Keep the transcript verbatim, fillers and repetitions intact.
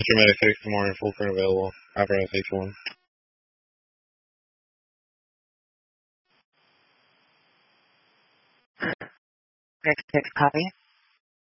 two Medic six, good morning, full print available. Apparatus H one. Medic six, copy.